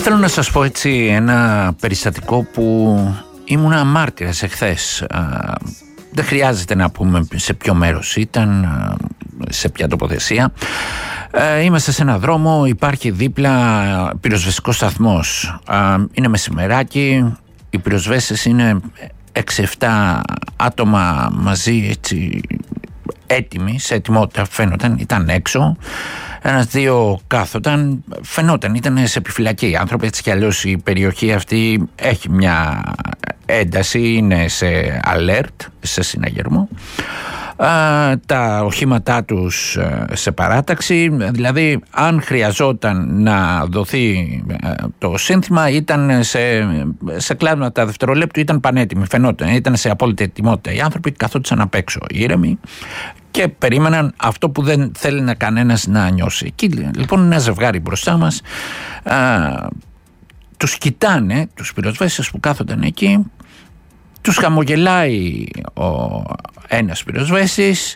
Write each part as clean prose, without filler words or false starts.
Θέλω να σας πω έτσι ένα περιστατικό που ήμουνα μάρτυρας εχθές. Δεν χρειάζεται να πούμε σε ποιο μέρος ήταν, σε ποια τοποθεσία. Είμαστε σε ένα δρόμο, υπάρχει δίπλα πυροσβεστικός σταθμός. Είναι μεσημεράκι, οι πυροσβέστες είναι 6-7 άτομα μαζί, έτσι, έτοιμοι, σε ετοιμότητα φαίνονταν, ήταν έξω. Ένας-δύο κάθονταν, φαινόταν, ήταν σε επιφυλακή οι άνθρωποι, έτσι κι αλλιώς η περιοχή αυτή έχει μια ένταση, είναι σε alert, σε συναγερμό. Τα οχήματά τους σε παράταξη, δηλαδή αν χρειαζόταν να δοθεί το σύνθημα ήταν σε κλάσματα δευτερολέπτου, ήταν πανέτοιμοι, φαινόταν, ήταν σε απόλυτη ετοιμότητα. Οι άνθρωποι καθόντουσαν απ' έξω ήρεμοι και περίμεναν αυτό που δεν θέλει να κανένας να νιώσει. Εκεί λοιπόν ένα ζευγάρι μπροστά μας, τους κοιτάνε τους πυροσβέστες που κάθονταν εκεί, τους χαμογελάει ένας πυροσβέστης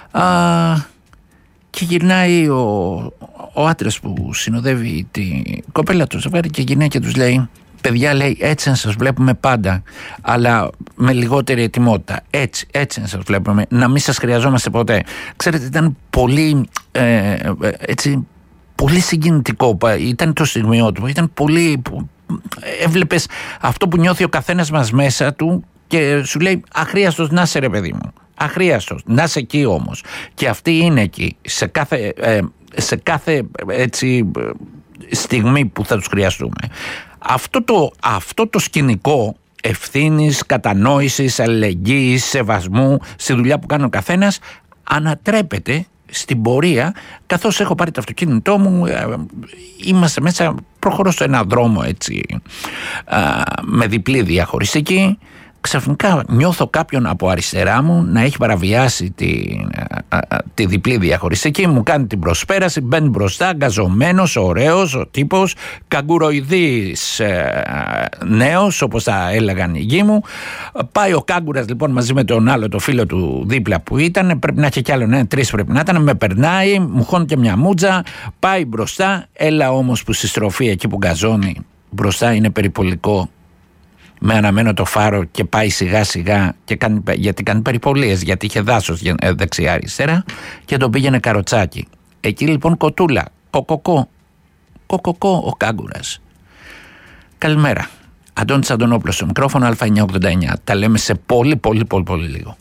και γυρνάει ο άντρας που συνοδεύει την κοπέλα του ζευγάρι και γυρνάει και τους λέει: παιδιά, λέει, έτσι να σας βλέπουμε πάντα, αλλά με λιγότερη ετοιμότητα. Έτσι να σας βλέπουμε, να μην σας χρειαζόμαστε ποτέ. Ξέρετε, ήταν πολύ έτσι, πολύ συγκινητικό. Ήταν το στιγμιότυπο, ήταν πολύ. Έβλεπες αυτό που νιώθει ο καθένας μας μέσα του και σου λέει: αχρίαστος να είσαι, ρε παιδί μου. Αχρίαστος, να είσαι εκεί όμως. Και αυτή είναι εκεί, σε κάθε έτσι, στιγμή που θα τους χρειαστούμε. Αυτό το σκηνικό ευθύνης, κατανόησης, αλληλεγγύης, σεβασμού στη δουλειά που κάνει ο καθένας ανατρέπεται στην πορεία, καθώς έχω πάρει το αυτοκίνητό μου, είμαστε μέσα, προχωρώ σε ένα δρόμο έτσι, με διπλή διαχωριστική. Ξαφνικά νιώθω κάποιον από αριστερά μου να έχει παραβιάσει τη διπλή διαχωριστική, μου κάνει την προσπέραση, μπαίνει μπροστά, γκαζωμένος, ωραίος ο τύπος, καγκουροειδής νέος, όπως τα έλεγαν οι γη μου. Πάει ο κάγκουρας λοιπόν μαζί με τον άλλο το φίλο του δίπλα που ήταν, πρέπει να έχει κι άλλο, τρεις πρέπει να ήταν, με περνάει, μου χώνει και μια μούτζα, πάει μπροστά. Έλα όμως που στη στροφή εκεί που γκαζώνει μπροστά είναι περιπολικό, με αναμένο το φάρο και πάει σιγά σιγά και γιατί κάνει περιπολίες, γιατί είχε δάσος δεξιά αριστερά και τον πήγαινε καροτσάκι. Εκεί λοιπόν κοτούλα, κοκοκό ο κάγκουρας. Καλημέρα, Αντώνης Αντωνόπουλος στο μικρόφωνο Α989. Τα λέμε σε πολύ λίγο.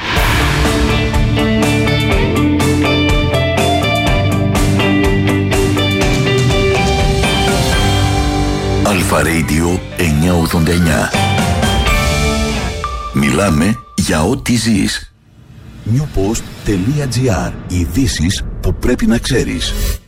Αλφα Radio 989. Μιλάμε για ό,τι ζεις. Newpost.gr. Ειδήσεις που πρέπει να ξέρεις.